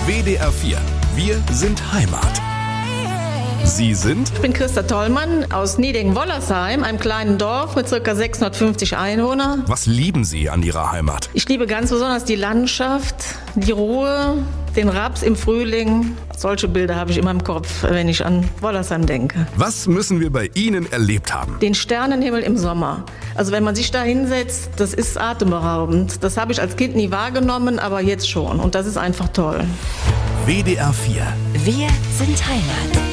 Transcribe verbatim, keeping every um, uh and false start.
W D R vier. Wir sind Heimat. Sie sind? Ich bin Christa Tollmann aus Niedingen-Wollersheim, einem kleinen Dorf mit ca. sechshundertfünfzig Einwohnern. Was lieben Sie an Ihrer Heimat? Ich liebe ganz besonders die Landschaft, die Ruhe, den Raps im Frühling. Solche Bilder habe ich immer im Kopf, wenn ich an Wollersheim denke. Was müssen wir bei Ihnen erlebt haben? Den Sternenhimmel im Sommer. Also wenn man sich da hinsetzt, das ist atemberaubend. Das habe ich als Kind nie wahrgenommen, aber jetzt schon. Und das ist einfach toll. W D R vier. Wir sind Heimat.